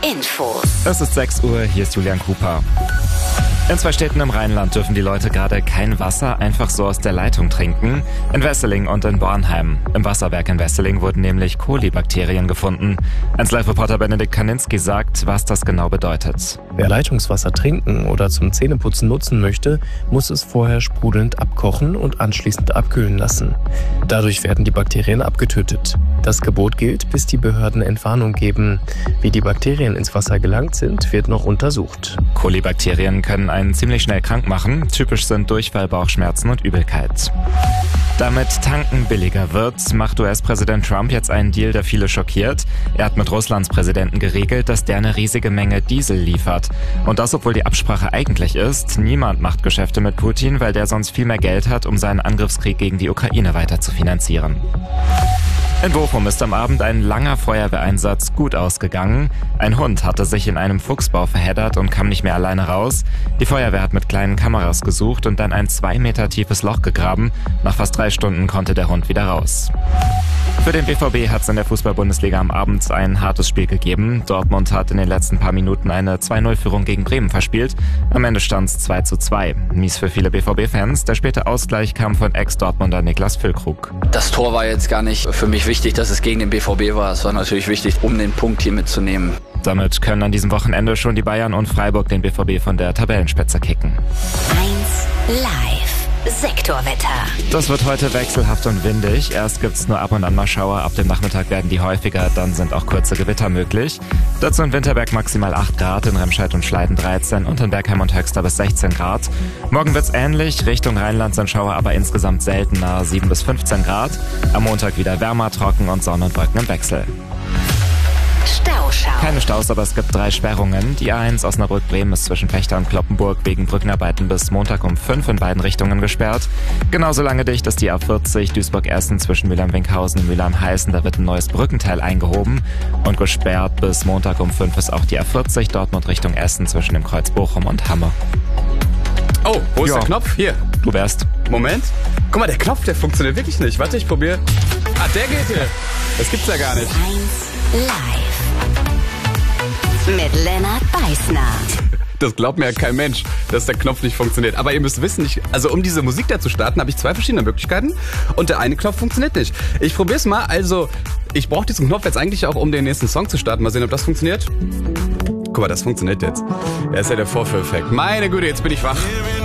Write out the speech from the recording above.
Infos. Es ist 6 Uhr, hier ist Julian Cooper. In 2 Städten im Rheinland dürfen die Leute gerade kein Wasser einfach so aus der Leitung trinken. In Wesseling und in Bornheim. Im Wasserwerk in Wesseling wurden nämlich Kolibakterien gefunden. 1Live-Reporter Benedikt Kaninski sagt, was das genau bedeutet. Wer Leitungswasser trinken oder zum Zähneputzen nutzen möchte, muss es vorher sprudelnd abkochen und anschließend abkühlen lassen. Dadurch werden die Bakterien abgetötet. Das Gebot gilt, bis die Behörden Entwarnung geben. Wie die Bakterien ins Wasser gelangt sind, wird noch untersucht. Kolibakterien können einen ziemlich schnell krank machen. Typisch sind Durchfall, Bauchschmerzen und Übelkeit. Damit Tanken billiger wird, macht US-Präsident Trump jetzt einen Deal, der viele schockiert. Er hat mit Russlands Präsidenten geregelt, dass der eine riesige Menge Diesel liefert. Und das, obwohl die Absprache eigentlich ist, niemand macht Geschäfte mit Putin, weil der sonst viel mehr Geld hat, um seinen Angriffskrieg gegen die Ukraine weiter zu finanzieren. In Bochum ist am Abend ein langer Feuerwehreinsatz gut ausgegangen. Ein Hund hatte sich in einem Fuchsbau verheddert und kam nicht mehr alleine raus. Die Feuerwehr hat mit kleinen Kameras gesucht und dann ein 2 Meter tiefes Loch gegraben. Nach fast 3 Stunden konnte der Hund wieder raus. Für den BVB hat es in der Fußball-Bundesliga am Abend ein hartes Spiel gegeben. Dortmund hat in den letzten paar Minuten eine 2-0-Führung gegen Bremen verspielt. Am Ende stand es 2:2. Mies für viele BVB-Fans. Der späte Ausgleich kam von Ex-Dortmunder Niklas Füllkrug. Das Tor war jetzt gar nicht für mich wichtig, dass es gegen den BVB war. Es war natürlich wichtig, um den Punkt hier mitzunehmen. Damit können an diesem Wochenende schon die Bayern und Freiburg den BVB von der Tabellenspitze kicken. 1Live. Sektorwetter. Das wird heute wechselhaft und windig. Erst gibt's nur ab und an mal Schauer. Ab dem Nachmittag werden die häufiger. Dann sind auch kurze Gewitter möglich. Dazu in Winterberg maximal 8 Grad, in Remscheid und Schleiden 13 und in Bergheim und Höxter bis 16 Grad. Morgen wird's ähnlich. Richtung Rheinland sind Schauer aber insgesamt seltener, 7 bis 15 Grad. Am Montag wieder wärmer, trocken und Sonne und Wolken im Wechsel. Stauschau. Keine Staus, aber es gibt 3 Sperrungen. Die A1 Osnabrück-Bremen ist zwischen Fechter und Cloppenburg wegen Brückenarbeiten bis Montag um 5 in beiden Richtungen gesperrt. Genauso lange dicht ist die A40 Duisburg-Essen zwischen Mülheim-Winkhausen und Mülheim-Heißen. Da wird ein neues Brückenteil eingehoben. Und gesperrt bis Montag um 5 ist auch die A40 Dortmund Richtung Essen zwischen dem Kreuz Bochum und Hamme. Oh, wo ist der Knopf? Hier. Du wärst. Moment. Guck mal, der Knopf, der funktioniert wirklich nicht. Warte, ich probiere. Ah, der geht hier. Das gibt's ja gar nicht. 1Live. Mit Lennart Beißner. Das glaubt mir ja kein Mensch, dass der Knopf nicht funktioniert. Aber ihr müsst wissen, um diese Musik da zu starten, habe ich 2 verschiedene Möglichkeiten. Und der eine Knopf funktioniert nicht. Ich probier's mal. Also, ich brauche diesen Knopf jetzt eigentlich auch, um den nächsten Song zu starten. Mal sehen, ob das funktioniert. Guck mal, das funktioniert jetzt. Er ist ja der Vorführeffekt. Meine Güte, jetzt bin ich wach.